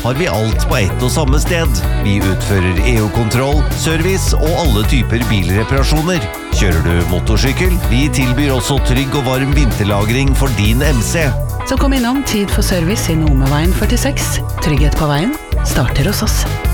har vi alt på ett og samme sted. Vi utfører EU-kontroll, service og alle typer bilreparasjoner. Kjører du motorsykkel? Vi tilbyr også trygg og varm vinterlagring for din MC. Så kom innom Tid for service i Nomeveien 46. Trygghet på veien starter hos oss.